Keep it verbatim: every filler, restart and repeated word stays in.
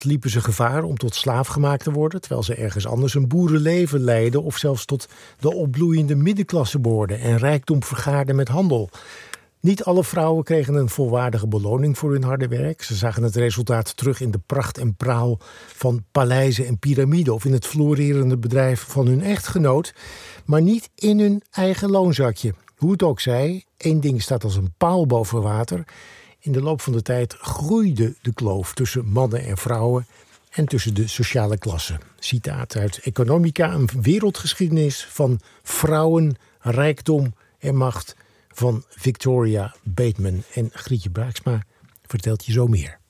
liepen ze gevaar om tot slaaf gemaakt te worden, terwijl ze ergens anders een boerenleven leidden of zelfs tot de opbloeiende middenklasse behoorden en rijkdom vergaarden met handel. Niet alle vrouwen kregen een volwaardige beloning voor hun harde werk. Ze zagen het resultaat terug in de pracht en praal van paleizen en piramiden of in het florerende bedrijf van hun echtgenoot, maar niet in hun eigen loonzakje. Hoe het ook zij, één ding staat als een paal boven water. In de loop van de tijd groeide de kloof tussen mannen en vrouwen en tussen de sociale klassen. Citaat uit Economica, een wereldgeschiedenis van vrouwen, rijkdom en macht van Victoria Bateman. En Grietje Braaksma vertelt je zo meer.